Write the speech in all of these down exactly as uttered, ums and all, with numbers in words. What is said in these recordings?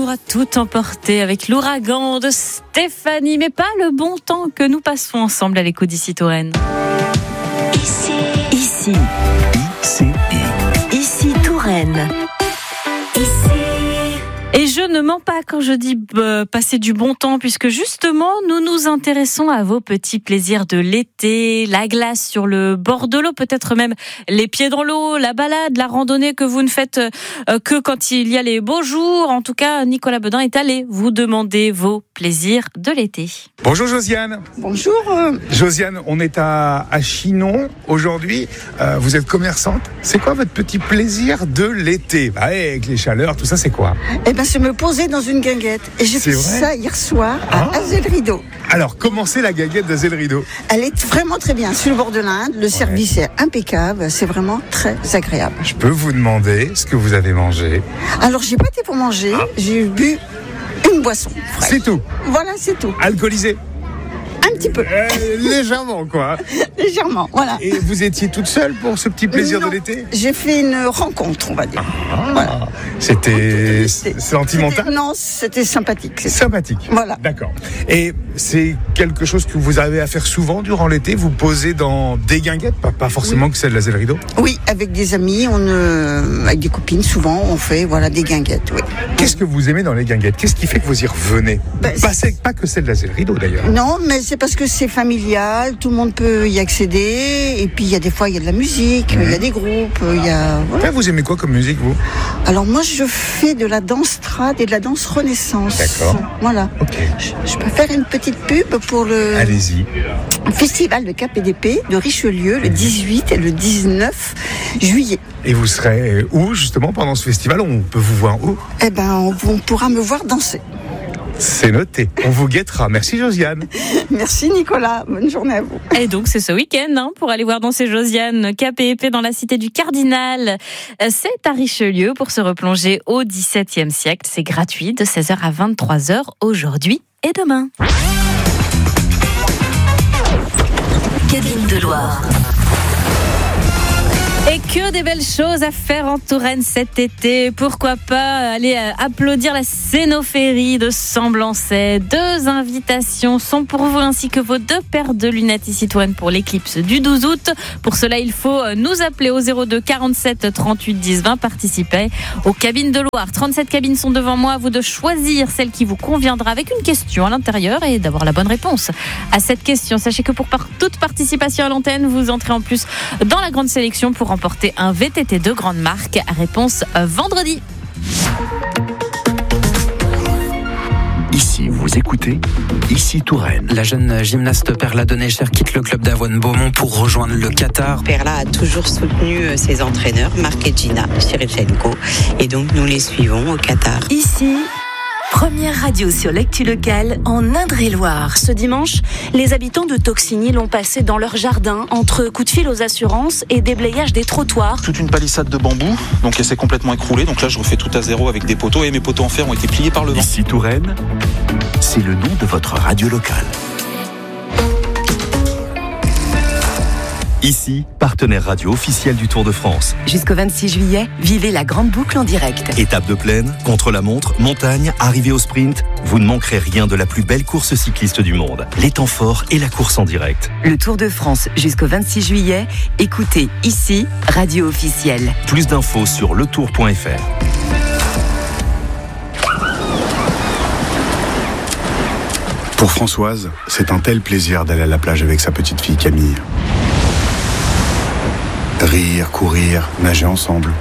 a tout emporté avec l'ouragan de Stéphanie, mais pas le bon temps que nous passons ensemble à l'écoute d'Ici Touraine. Ici, ici, ici, ici Touraine. Et je ne mens pas quand je dis euh, passer du bon temps, puisque justement, nous nous intéressons à vos petits plaisirs de l'été, la glace sur le bord de l'eau, peut-être même les pieds dans l'eau, la balade, la randonnée que vous ne faites euh, que quand il y a les beaux jours. En tout cas, Nicolas Beudin est allé vous demander vos plaisirs de l'été. Bonjour Josiane. Bonjour. Josiane, on est à, à Chinon aujourd'hui. Euh, vous êtes commerçante. C'est quoi votre petit plaisir de l'été? Bah, avec les chaleurs, tout ça, c'est quoi? Eh ben, c'est me poser dans une guinguette. Et j'ai fait ça hier soir à ah. Azel Rideau. Alors, comment c'est la guinguette d'Azel Rideau? Elle est vraiment très bien. Sur le bord de l'Inde, le ouais. service est impeccable. C'est vraiment très agréable. Je peux vous demander ce que vous avez mangé? Alors, j'ai pas été pour manger. Ah. J'ai bu une boisson fraîche. C'est tout? Voilà, c'est tout. Alcoolisé? Un petit peu. Euh, légèrement, quoi. Légèrement, voilà. Et vous étiez toute seule pour ce petit plaisir non, de l'été? J'ai fait une rencontre, on va dire. Ah, voilà. C'était sentimental? C'était, non, c'était sympathique. C'était. Sympathique. Voilà. D'accord. Et c'est quelque chose que vous avez à faire souvent durant l'été? Vous posez dans des guinguettes, pas, pas forcément oui. que celle de l'Azel Rideau? Oui, avec des amis, on, euh, avec des copines, souvent, on fait voilà, des guinguettes. Oui. Qu'est-ce que vous aimez dans les guinguettes? Qu'est-ce qui fait que vous y revenez? ben, pas, c'est... pas que celle de l'Azel Rideau, d'ailleurs. Non, mais c'est parce que c'est familial, tout le monde peut y accéder, et puis il y a des fois il y a de la musique, il mmh. y a des groupes, il y a. Voilà. Vous aimez quoi comme musique, vous? Alors moi je fais de la danse trad et de la danse renaissance. D'accord. Voilà. Okay. Je, je peux faire une petite pub pour le. Allez-y. Festival de K P D P de Richelieu le dix-huit et le dix-neuf juillet. Et vous serez où justement pendant ce festival? On peut vous voir où? Eh ben on, on pourra me voir danser. C'est noté. On vous guettera. Merci Josiane. Merci Nicolas. Bonne journée à vous. Et donc c'est ce week-end hein, pour aller voir danser Josiane. K P E P dans la cité du Cardinal. C'est à Richelieu pour se replonger au dix-septième siècle. C'est gratuit de seize heures à vingt-trois heures aujourd'hui et demain. Cabine de Loire. Et que des belles choses à faire en Touraine cet été. Pourquoi pas aller applaudir la Cénophérie de Semblançay. Deux invitations sont pour vous ainsi que vos deux paires de lunettes Ici Touraine pour l'éclipse du douze août. Pour cela, il faut nous appeler au zéro deux quarante-sept trente-huit dix vingt. Participer aux cabines de Loire. trente-sept cabines sont devant moi. À vous de choisir celle qui vous conviendra avec une question à l'intérieur et d'avoir la bonne réponse à cette question. Sachez que pour par- toute participation à l'antenne, vous entrez en plus dans la grande sélection pour remporter un V T T de grande marque. Réponse vendredi. Ici, vous écoutez Ici Touraine. La jeune gymnaste Perla Donnecher quitte le club d'Avoine Beaumont pour rejoindre le Qatar. Perla a toujours soutenu ses entraîneurs, Marc et Gina Chirichenko, et donc nous les suivons au Qatar. Ici, première radio sur l'actu locale en Indre-et-Loire. Ce dimanche, les habitants de Toxigny l'ont passé dans leur jardin entre coups de fil aux assurances et déblayage des trottoirs. Toute une palissade de bambou, donc elle s'est complètement écroulée. Donc là, je refais tout à zéro avec des poteaux et mes poteaux en fer ont été pliés par le vent. Ici Touraine, c'est le nom de votre radio locale. Ici, partenaire radio officiel du Tour de France. Jusqu'au vingt-six juillet, vivez la grande boucle en direct. Étape de plaine, contre-la-montre, montagne, arrivée au sprint, vous ne manquerez rien de la plus belle course cycliste du monde. Les temps forts et la course en direct. Le Tour de France jusqu'au vingt-six juillet, écoutez ici, radio officielle. Plus d'infos sur le tour point f r. Pour Françoise, c'est un tel plaisir d'aller à la plage avec sa petite fille Camille. Rire, courir, nager ensemble.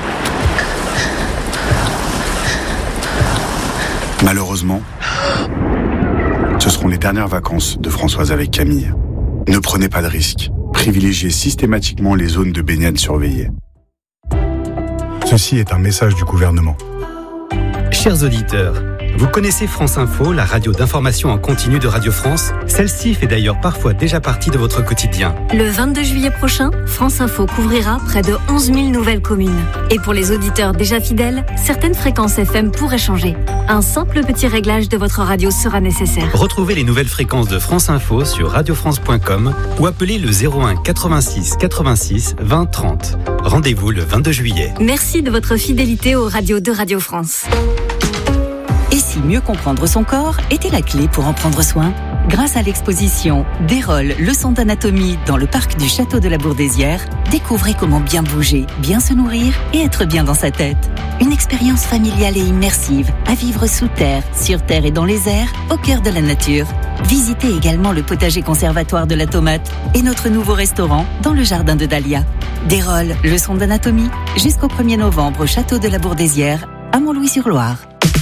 Malheureusement, ce seront les dernières vacances de Françoise avec Camille. Ne prenez pas de risques. Privilégiez systématiquement les zones de baignade surveillées. Ceci est un message du gouvernement. Chers auditeurs, vous connaissez France Info, la radio d'information en continu de Radio France? Celle-ci fait d'ailleurs parfois déjà partie de votre quotidien. Le vingt-deux juillet prochain, France Info couvrira près de onze mille nouvelles communes. Et pour les auditeurs déjà fidèles, certaines fréquences F M pourraient changer. Un simple petit réglage de votre radio sera nécessaire. Retrouvez les nouvelles fréquences de France Info sur radio france point com ou appelez le zéro un quatre-vingt-six quatre-vingt-six vingt trente. Rendez-vous le vingt-deux juillet. Merci de votre fidélité aux radios de Radio France. si mieux comprendre son corps était la clé pour en prendre soin. Grâce à l'exposition Dérolle, leçon d'anatomie dans le parc du Château de la Bourdesière, découvrez comment bien bouger, bien se nourrir et être bien dans sa tête. Une expérience familiale et immersive à vivre sous terre, sur terre et dans les airs, au cœur de la nature. Visitez également le potager conservatoire de la tomate et notre nouveau restaurant dans le jardin de Dahlia. Dérolle, leçon d'anatomie, jusqu'au premier novembre au Château de la Bourdesière, à Montlouis-sur-Loire.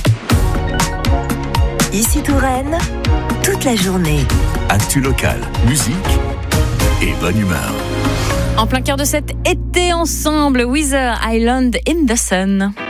Ici Touraine, toute la journée. Actu local, musique et bonne humeur. En plein cœur de cet été ensemble, Weather Island in the Sun.